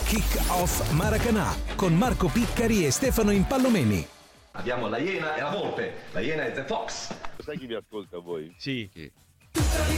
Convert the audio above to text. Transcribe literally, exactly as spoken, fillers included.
Kick Off Maracanã con Marco Piccari e Stefano Impallomeni. Abbiamo la Iena e la Volpe. La Iena è The Fox. Sai chi vi ascolta voi? Sì. Chi?